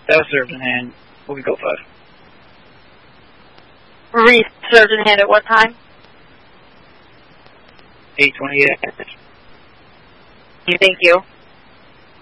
That was served in hand. We could go 5. Marie served in hand at what time? 8:28. Thank you.